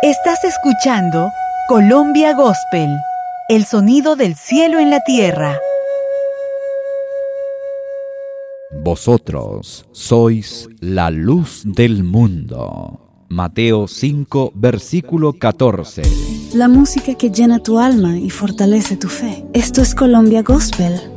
Estás escuchando Colombia Gospel, el sonido del cielo en la tierra. Vosotros sois la luz del mundo. Mateo 5, versículo 14. La música que llena tu alma y fortalece tu fe. Esto es Colombia Gospel,